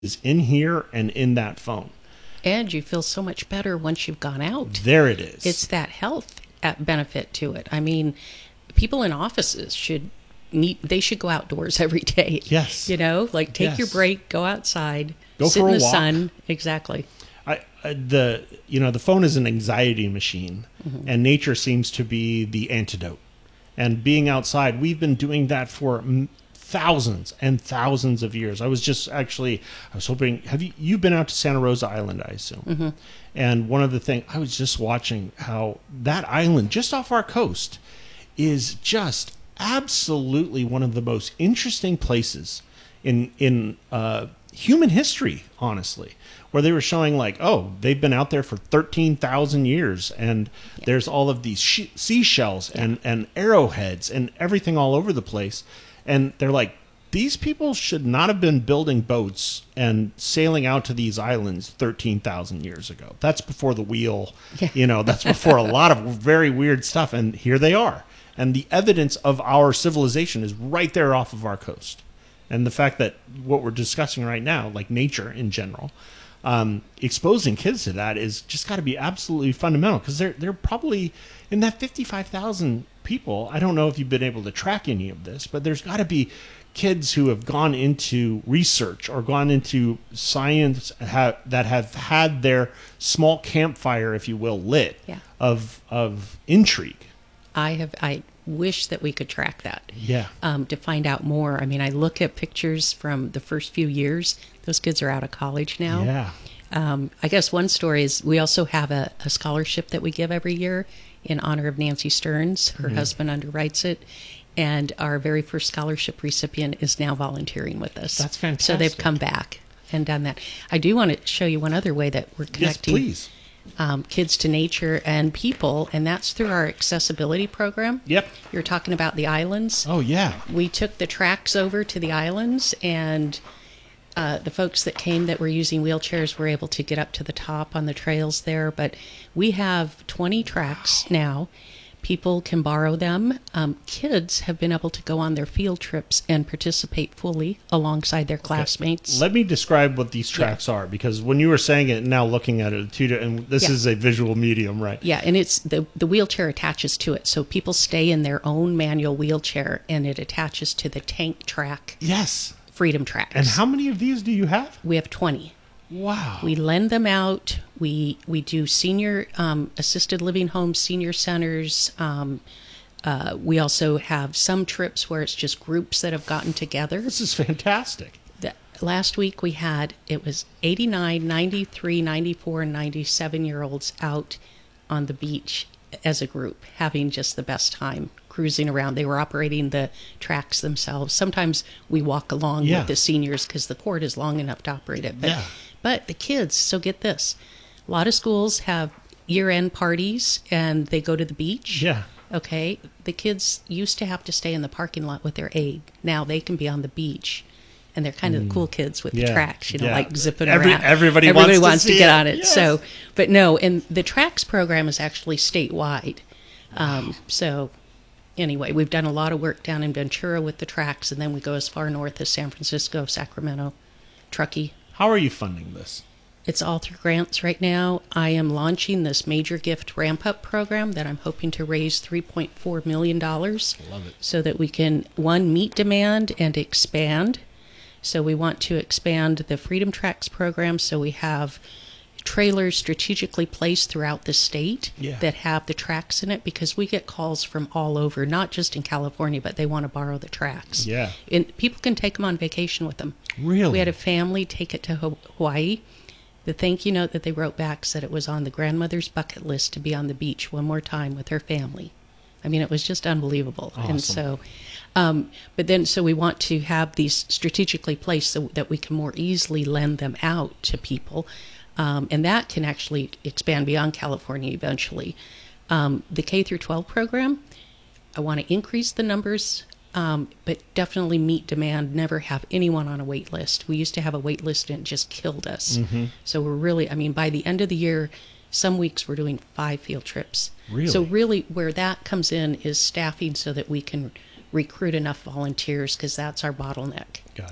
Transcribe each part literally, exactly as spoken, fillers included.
is in here and in that phone. And you feel so much better once you've gone out. There it is. It's that health benefit to it. I mean, people in offices should need, they should go outdoors every day. Yes. You know, like take yes. your break, go outside, go sit for in a the walk. sun. Exactly. I, I, the you know the phone is an anxiety machine, mm-hmm. and nature seems to be the antidote. And being outside, we've been doing that for thousands and thousands of years. I was just actually, I was hoping, have you, you've been out to Santa Rosa Island, I assume. Mm-hmm. And one of the things, I was just watching how that island just off our coast is just absolutely one of the most interesting places in, in uh, human history, honestly, where they were showing like, oh, they've been out there for thirteen thousand years, and yeah. there's all of these sh- seashells yeah. and, and arrowheads and everything all over the place. And they're like, these people should not have been building boats and sailing out to these islands thirteen thousand years ago. That's before the wheel. Yeah. You know, that's before a lot of very weird stuff. And here they are. And the evidence of our civilization is right there off of our coast. And the fact that what we're discussing right now, like nature in general, um, exposing kids to that is just got to be absolutely fundamental, because they're, they're probably in that fifty-five thousand people. I don't know if you've been able to track any of this, but there's got to be kids who have gone into research or gone into science ha- that have had their small campfire, if you will, lit yeah. of of intrigue. I have. I wish that we could track that. Yeah. Um, to find out more. I mean, I look at pictures from the first few years. Those kids are out of college now. Yeah. Um, I guess one story is we also have a, a scholarship that we give every year in honor of Nancy Stearns. Her mm-hmm. husband underwrites it. And our very first scholarship recipient is now volunteering with us. That's fantastic. So they've come back and done that. I do want to show you one other way that we're connecting yes, please. Um, kids to nature and people, and that's through our accessibility program. Yep. You're talking about the islands. Oh, yeah. We took the tracks over to the islands, and uh, the folks that came that were using wheelchairs were able to get up to the top on the trails there. But we have twenty tracks now. People can borrow them. Um, kids have been able to go on their field trips and participate fully alongside their classmates. Okay. Let me describe what these tracks yeah. are, because when you were saying it, now looking at it, and this yeah. is a visual medium, right? Yeah, and it's the the wheelchair attaches to it, so people stay in their own manual wheelchair, and it attaches to the tank track. Yes. Freedom tracks. And how many of these do you have? We have twenty. Wow. We lend them out. We we do senior um, assisted living homes, senior centers. Um, uh, we also have some trips where it's just groups that have gotten together. This is fantastic. The, last week we had, it was eighty-nine, ninety-three, ninety-four, and ninety-seven year olds out on the beach as a group, having just the best time cruising around. They were operating the tracks themselves. Sometimes we walk along yeah. with the seniors because the cord is long enough to operate it. But, yeah. but the kids, so get this. A lot of schools have year-end parties and they go to the beach. Yeah. Okay. The kids used to have to stay in the parking lot with their aide. Now they can be on the beach. And they're kind of the cool kids with yeah. the tracks, you know, yeah. like zipping Every, around. Everybody, everybody wants, wants to, to get it. on it. Yes. So, but no, and the tracks program is actually statewide. Um, wow. So anyway, we've done a lot of work down in Ventura with the tracks, and then we go as far north as San Francisco, Sacramento, Truckee. How are you funding this? It's all through grants right now. I am launching this major gift ramp-up program that I'm hoping to raise three point four million dollars. Love it. So that we can, one, meet demand and expand. So we want to expand the Freedom Tracks program, so we have trailers strategically placed throughout the state yeah. that have the tracks in it, because we get calls from all over, not just in California, but they want to borrow the tracks. Yeah. And people can take them on vacation with them. Really? We had a family take it to Hawaii. The thank you note that they wrote back said it was on the grandmother's bucket list to be on the beach one more time with her family. I mean, it was just unbelievable. Awesome. And so, um, but then, so we want to have these strategically placed so that we can more easily lend them out to people. Um, and that can actually expand beyond California eventually. Um, the K through twelve program, I want to increase the numbers, um, but definitely meet demand, never have anyone on a wait list. We used to have a wait list and it just killed us. Mm-hmm. So we're really, I mean, by the end of the year, some weeks we're doing five field trips. Really? So really where that comes in is staffing so that we can recruit enough volunteers, because that's our bottleneck. Got it.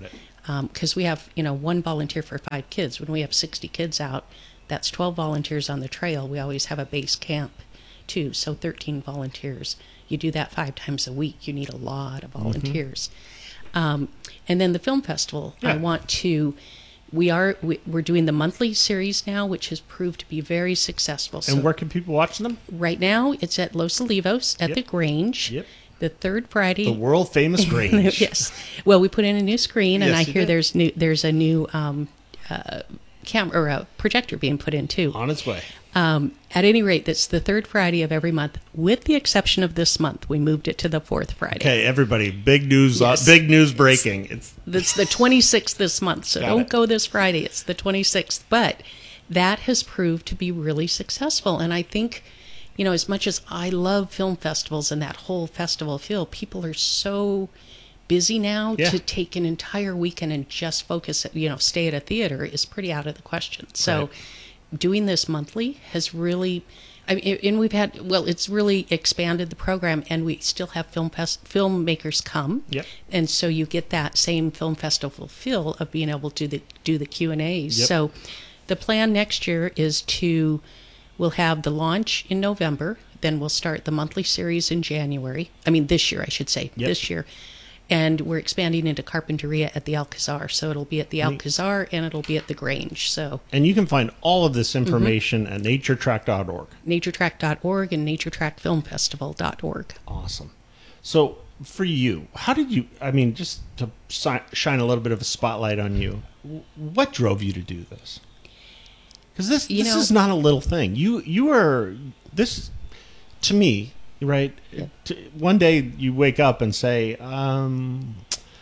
because we have, you know, one volunteer for five kids. When we have sixty kids out, that's twelve volunteers on the trail. We always have a base camp too, so thirteen volunteers. You do that five times a week, you need a lot of volunteers. Mm-hmm. Um, and then the film festival, yeah. I want to, we are, we, we're doing the monthly series now, which has proved to be very successful. And so where can people watch them? Right now, it's at Los Olivos at yep. the Grange. Yep. The third Friday. The world famous Grange. Yes. Well, we put in a new screen, and yes, I hear did. there's new, there's a new um, uh, camera or a projector being put in too. On its way. Um, at any rate, that's the third Friday of every month, with the exception of this month. We moved it to the fourth Friday. Okay, everybody, big news! Yes. Uh, big news breaking. It's, it's the twenty-sixth this month, so Got don't it. go this Friday. It's the twenty-sixth, but that has proved to be really successful, and I think, you know, as much as I love film festivals and that whole festival feel, people are so busy now yeah. to take an entire weekend and just focus, at, you know, stay at a theater is pretty out of the question. So right. doing this monthly has really, I mean, and we've had, well, it's really expanded the program, and we still have film fest, filmmakers come. Yep. And so you get that same film festival feel of being able to do the, do the Q and A's. Yep. So the plan next year is to, we'll have the launch in November, then we'll start the monthly series in January. I mean, this year, I should say, yep. this year. And we're expanding into Carpinteria at the Alcazar. So it'll be at the Alcazar and it'll be at the Grange. So, and you can find all of this information mm-hmm. at nature track dot org. nature track dot org and nature track film festival dot org. Awesome. So for you, how did you, I mean, just to si- shine a little bit of a spotlight on you, what drove you to do this? Because this, you this know, is not a little thing. You, you are, this, to me, right? Yeah. One day you wake up and say, um,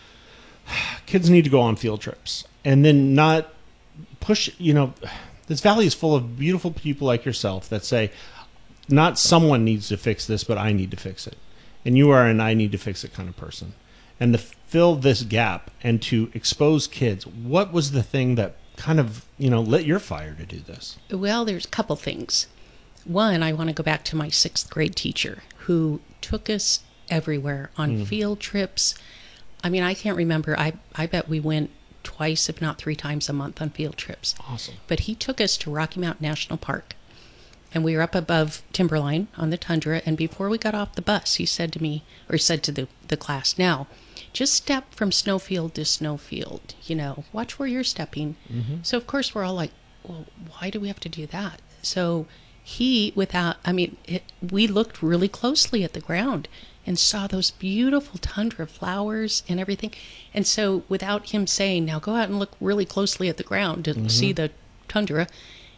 kids need to go on field trips, and then not push, you know, this valley is full of beautiful people like yourself that say, not someone needs to fix this, but I need to fix it. And you are an I need to fix it kind of person. And to fill this gap and to expose kids, what was the thing that kind of, you know, lit your fire to do this? Well, there's a couple things. One, I want to go back to my sixth grade teacher who took us everywhere on mm. field trips. I mean, I can't remember. I, I bet we went twice, if not three times a month on field trips. Awesome. But he took us to Rocky Mountain National Park. And we were up above Timberline on the tundra. And before we got off the bus, he said to me, or said to the, the class, now, just step from snowfield to snowfield. You know, watch where you're stepping. Mm-hmm. So, of course, we're all like, well, why do we have to do that? So he, without, I mean, it, we looked really closely at the ground and saw those beautiful tundra flowers and everything. And so without him saying, now go out and look really closely at the ground to mm-hmm. see the tundra,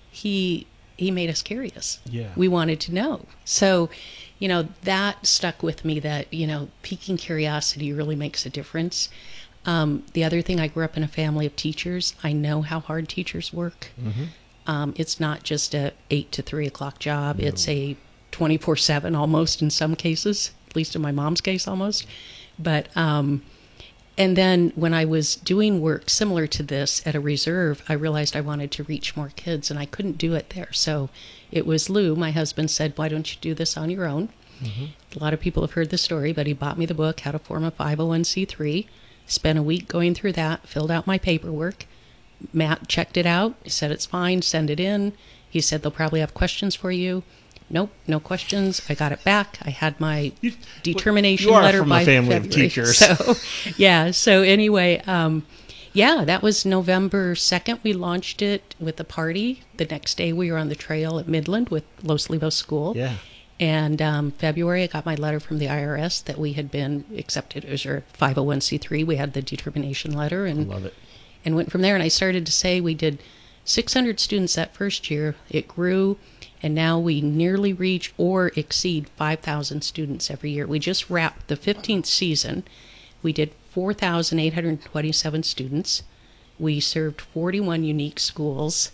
he he made us curious. Yeah. We wanted to know. So, you know, that stuck with me, that, you know, piquing curiosity really makes a difference. Um, the other thing, I grew up in a family of teachers. I know how hard teachers work. Mm-hmm. Um, it's not just a eight to three o'clock job. No. It's a twenty-four seven almost in some cases, at least in my mom's case almost. But, um, and then when I was doing work similar to this at a reserve, I realized I wanted to reach more kids and I couldn't do it there. So it was Lou, my husband, said, why don't you do this on your own? Mm-hmm. A lot of people have heard the story, but he bought me the book, How to Form a five oh one c three, spent a week going through that, filled out my paperwork. Matt checked it out. He said, it's fine, send it in. He said, they'll probably have questions for you. Nope, no questions. I got it back. I had my you, determination you are letter from by a family February. Of teachers. So, yeah, so anyway, um, yeah, that was November second. We launched it with a party. The next day we were on the trail at Midland with Los Olivos School. Yeah. And um, February, I got my letter from the I R S that we had been accepted as a five oh one c three. We had the determination letter. And I love it. And went from there, and I started to say we did six hundred students that first year. It grew, and now we nearly reach or exceed five thousand students every year. We just wrapped the fifteenth season. We did four thousand eight hundred twenty-seven students. We served forty-one unique schools.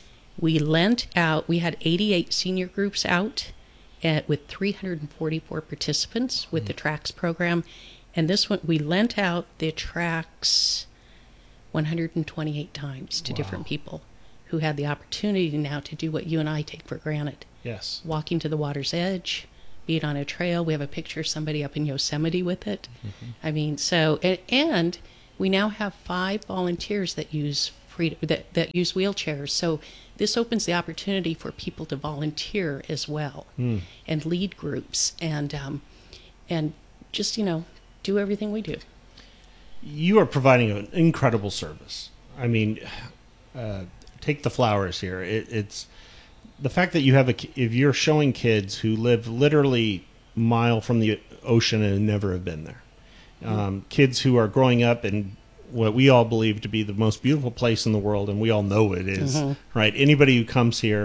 We lent out, we had eighty-eight senior groups out at, with three hundred forty-four participants with mm. the TRACS program. And this one, we lent out the TRACS one hundred twenty-eight times to wow. different people who had the opportunity now to do what you and I take for granted. Yes. Walking to the water's edge, being on a trail. We have a picture of somebody up in Yosemite with it. Mm-hmm. I mean, so, and, and we now have five volunteers that use free, that, that use wheelchairs. So this opens the opportunity for people to volunteer as well, Mm. and lead groups, and um, and just, you know, do everything we do. You are providing an incredible service. I mean, uh, take the flowers here. It, it's the fact that you have a, if you're showing kids who live literally a mile from the ocean and never have been there, um, kids who are growing up in what we all believe to be the most beautiful place in the world, and we all know it is, Mhm. right? Anybody who comes here,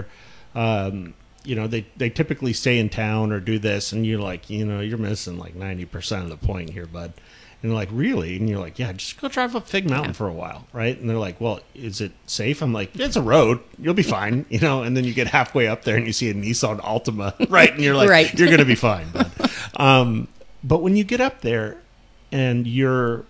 um, you know, they, they typically stay in town or do this, and you're like, you know, you're missing like ninety percent of the point here, bud. And they're like, really? And you're like, yeah, just go drive up Fig Mountain Yeah. for a while, right? And they're like, well, is it safe? I'm like, it's a road. You'll be fine, you know? And then you get halfway up there and you see a Nissan Altima, right? And you're like, Right. you're going to be fine, bud. Um, but when you get up there and you're,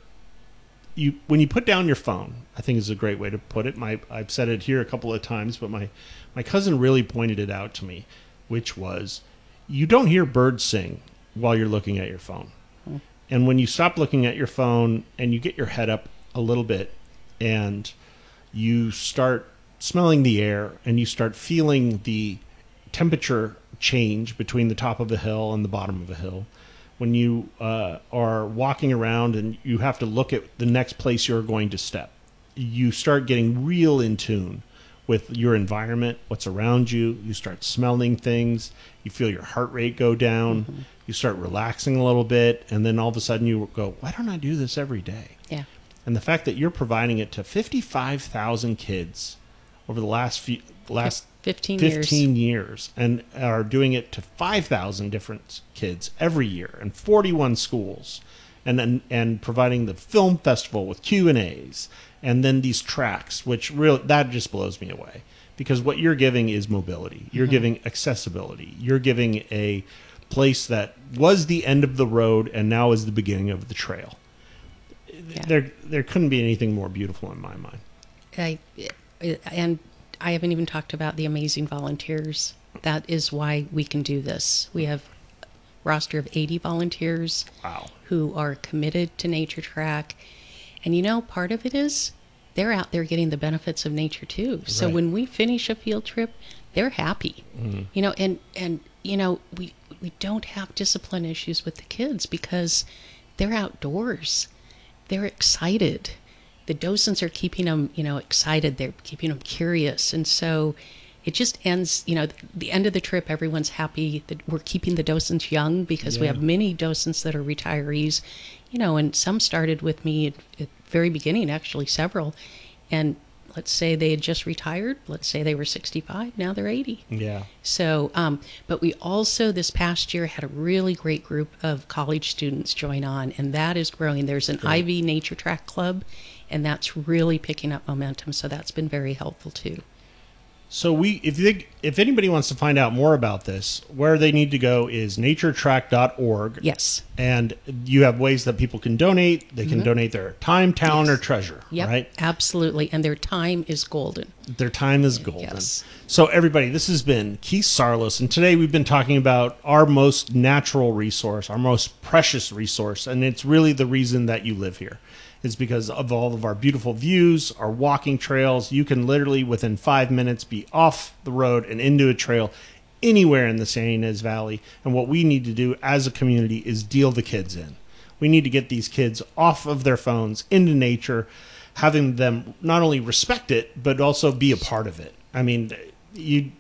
you when you put down your phone, I think is a great way to put it. My I've said it here a couple of times, but my, my cousin really pointed it out to me, which was you don't hear birds sing while you're looking at your phone. And when you stop looking at your phone and you get your head up a little bit and you start smelling the air and you start feeling the temperature change between the top of a hill and the bottom of a hill, when you uh, are walking around and you have to look at the next place you're going to step, you start getting real in tune with your environment, what's around you. You start smelling things. You feel your heart rate go down. Mm-hmm. You start relaxing a little bit. And then all of a sudden you go, why don't I do this every day? Yeah. And the fact that you're providing it to fifty-five thousand kids over the last few, last fifteen, fifteen years. years, and are doing it to five thousand different kids every year in forty-one schools, and, and and providing the film festival with Q and A's, and then these tracks, which really, that just blows me away, because what you're giving is mobility. You're mm-hmm. giving accessibility. You're giving a place that was the end of the road and now is the beginning of the trail. Yeah. There there couldn't be anything more beautiful in my mind. I, and I haven't even talked about the amazing volunteers. That is why we can do this. We have a roster of eighty volunteers. Wow. Who are committed to Nature Track. And you know, part of it is they're out there getting the benefits of nature too. So right. when we finish a field trip, they're happy. Mm-hmm. You know, and, and you know, we we don't have discipline issues with the kids because they're outdoors. They're excited. The docents are keeping them, you know, excited. They're keeping them curious. And so it just ends, you know, the end of the trip, everyone's happy that we're keeping the docents young because yeah. we have many docents that are retirees, you know, and some started with me at, at the very beginning, actually several. And let's say they had just retired. Let's say they were sixty-five. Now they're eighty. Yeah. So, um, but we also this past year had a really great group of college students join on, and that is growing. There's an I V Nature Track Club, and that's really picking up momentum. So that's been very helpful too. So we, if they, if anybody wants to find out more about this, where they need to go is nature track dot org. Yes. And you have ways that people can donate. They can mm-hmm. donate their time, talent, yes. or treasure. Yep, right? Absolutely. And their time is golden. Their time is golden. Yes. So everybody, this has been Keith Sarlos, and today we've been talking about our most natural resource, our most precious resource, and it's really the reason that you live here. Is because of all of our beautiful views, our walking trails. You can literally, within five minutes, be off the road and into a trail anywhere in the Santa Ynez Valley. And what we need to do as a community is deal the kids in. We need to get these kids off of their phones, into nature, having them not only respect it, but also be a part of it. I mean, you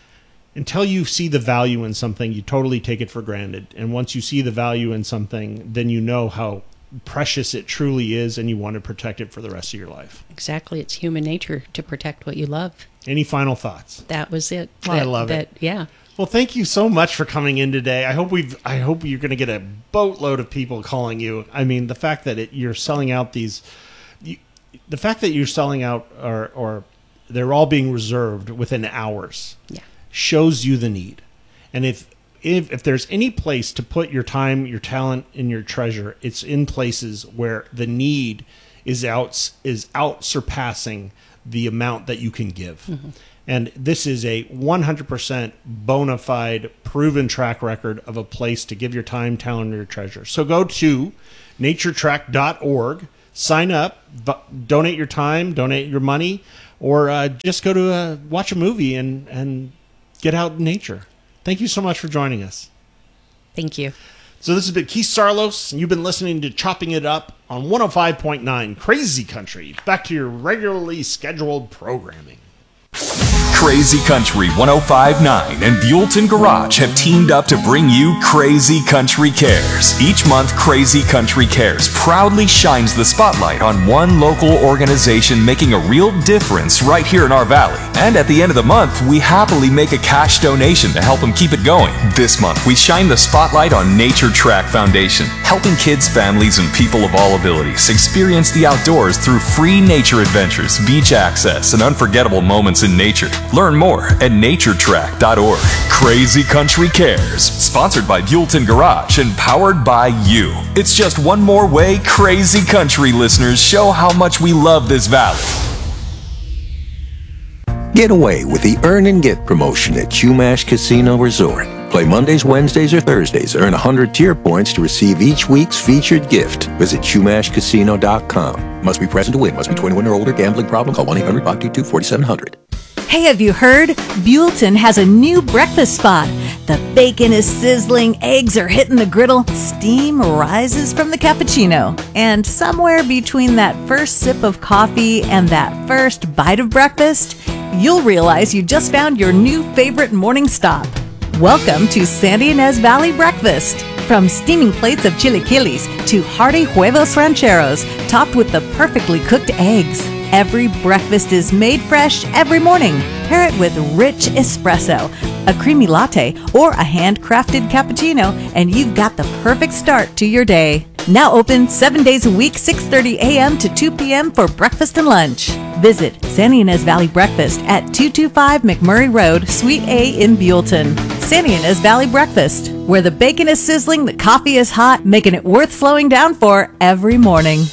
until you see the value in something, you totally take it for granted. And once you see the value in something, then you know how precious it truly is, and you want to protect it for the rest of your life. Exactly. It's human nature to protect what you love. Any final thoughts? That was it. That, I love that, it. Yeah. Well, thank you so much for coming in today. I hope we've. I hope you're going to get a boatload of people calling you. I mean, the fact that it, you're selling out these, you, the fact that you're selling out, or or they're all being reserved within hours, yeah. shows you the need. And if If, if there's any place to put your time, your talent, and your treasure, it's in places where the need is out is out surpassing the amount that you can give. Mm-hmm. And this is a one hundred percent bona fide, proven track record of a place to give your time, talent, and your treasure. So go to nature track dot org. sign up, v- donate your time, donate your money, or uh, just go to uh, watch a movie and, and get out in nature. Thank you so much for joining us. Thank you. So this has been Keith Sarlos, and you've been listening to Chopping It Up on one oh five point nine Crazy Country. Back to your regularly scheduled programming. Crazy Country one oh five point nine and Buellton Garage have teamed up to bring you Crazy Country Cares. Each month, Crazy Country Cares proudly shines the spotlight on one local organization making a real difference right here in our valley. And at the end of the month, we happily make a cash donation to help them keep it going. This month, we shine the spotlight on Nature Track Foundation, helping kids, families, and people of all abilities experience the outdoors through free nature adventures, beach access, and unforgettable moments in nature. Learn more at nature track dot org. Crazy Country Cares, sponsored by Buellton Garage and powered by you. It's just one more way Crazy Country listeners show how much we love this valley. Get away with the Earn and Get promotion at Chumash Casino Resort. Play Mondays, Wednesdays, or Thursdays. Earn one hundred tier points to receive each week's featured gift. Visit chumash casino dot com. Must be present to win. Must be twenty-one or older. Gambling problem? Call one eight hundred five two two four seven zero zero. Hey, have you heard? Buellton has a new breakfast spot. The bacon is sizzling, eggs are hitting the griddle, steam rises from the cappuccino. And somewhere between that first sip of coffee and that first bite of breakfast, you'll realize you just found your new favorite morning stop. Welcome to Santa Ynez Valley Breakfast. From steaming plates of chilaquiles to hearty huevos rancheros, topped with the perfectly cooked eggs. Every breakfast is made fresh every morning. Pair it with rich espresso, a creamy latte, or a handcrafted cappuccino, and you've got the perfect start to your day. Now open seven days a week, six thirty a.m. to two p.m. for breakfast and lunch. Visit Santa Ynez Valley Breakfast at two two five McMurray Road, Suite A in Buellton. Santa Ynez Valley Breakfast, where the bacon is sizzling, the coffee is hot, making it worth slowing down for every morning.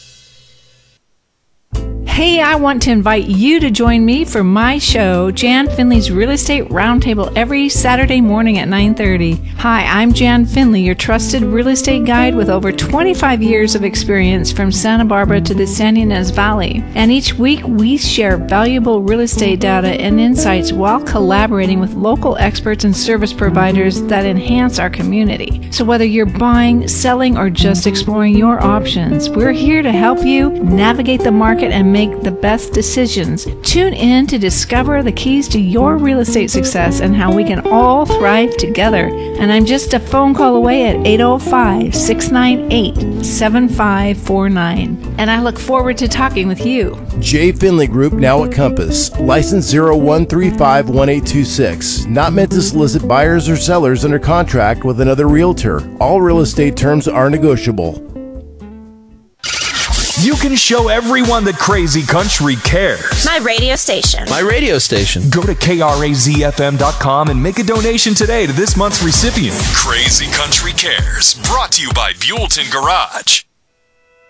Hey, I want to invite you to join me for my show, Jan Finley's Real Estate Roundtable, every Saturday morning at nine thirty. Hi, I'm Jan Finley, your trusted real estate guide with over twenty-five years of experience from Santa Barbara to the Santa Ynez Valley. And each week, we share valuable real estate data and insights while collaborating with local experts and service providers that enhance our community. So whether you're buying, selling, or just exploring your options, we're here to help you navigate the market and make the best decisions. Tune in to discover the keys to your real estate success and how we can all thrive together. And I'm just a phone call away at eight oh five, six nine eight, seven five four nine. And I look forward to talking with you. J. Finley Group, now at Compass. License zero one three five one eight two six. Not meant to solicit buyers or sellers under contract with another realtor. All real estate terms are negotiable. You can show everyone that Crazy Country cares. My radio station. My radio station. Go to K R A Z F M dot com and make a donation today to this month's recipient. Crazy Country Cares, brought to you by Buellton Garage.